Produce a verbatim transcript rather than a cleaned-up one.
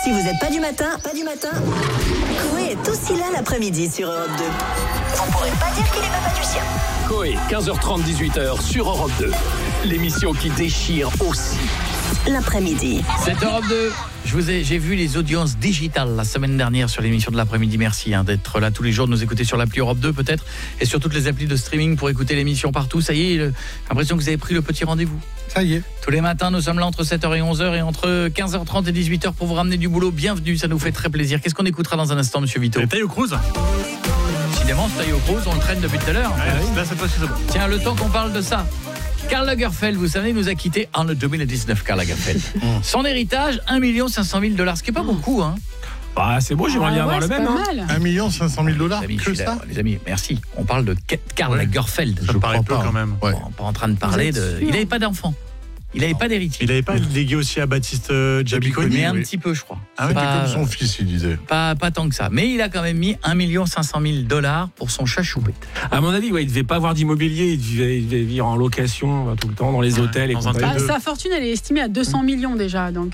Si vous n'êtes pas du matin, pas du matin, Coé est aussi là l'après-midi sur Europe deux. Vous pourrez pas dire qu'il est même pas du sien. Coé, quinze heures trente, dix-huit heures sur Europe deux. L'émission qui déchire aussi l'après-midi. C'est Europe deux. Je vous ai, j'ai vu les audiences digitales la semaine dernière sur l'émission de l'après-midi. Merci hein, d'être là tous les jours, de nous écouter sur l'appli Europe deux peut-être, et sur toutes les applis de streaming pour écouter l'émission partout. Ça y est, j'ai l'impression que vous avez pris le petit rendez-vous. Ça y est. Tous les matins, nous sommes là entre sept heures et onze heures et entre quinze heures trente et dix-huit heures pour vous ramener du boulot. Bienvenue, ça nous fait très plaisir. Qu'est-ce qu'on écoutera dans un instant, monsieur Vito? Tayo Cruz. Décidément, ce Tayo Cruz, on le traîne depuis tout à l'heure. Ouais, là, cette fois-ci, c'est bon. Tiens, le temps qu'on parle de ça. Karl Lagerfeld, vous savez, nous a quitté en deux mille dix-neuf, Karl Lagerfeld. Son héritage, un million cinq cent mille dollars, ce qui n'est pas beaucoup, hein. Bah, c'est beau, j'aimerais Ah bien ouais, avoir le c'est même. pas Hein. mal. un million cinq cent mille dollars, Les amis, que je suis ça là, les amis, merci. On parle de Karl Ouais. Lagerfeld. Ça me paraît crois peu pas. quand même. Ouais. On n'est pas en train de parler Vous de... êtes sûr? Il n'avait pas d'enfant. Il n'avait pas d'héritier. Il n'avait pas légué aussi à Baptiste euh, Giabiconi. Mais un oui. petit peu, je crois. Ah ouais, pas, Comme son fils, il disait. pas, pas tant que ça. Mais il a quand même mis un million cinq cent mille dollars pour son chat Choupette. À mon avis, ouais, il devait pas avoir d'immobilier, il devait, il devait vivre en location tout le temps dans les hôtels et dans un compagnie. Bah, sa fortune, elle est estimée à deux cents millions déjà. Donc